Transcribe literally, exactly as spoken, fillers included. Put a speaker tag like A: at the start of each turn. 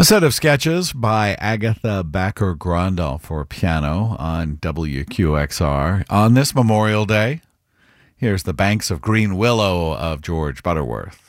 A: A set of sketches by Agatha Backer-Grandal for piano on W Q X R on this Memorial Day. Here's The Banks of Green Willow of George Butterworth.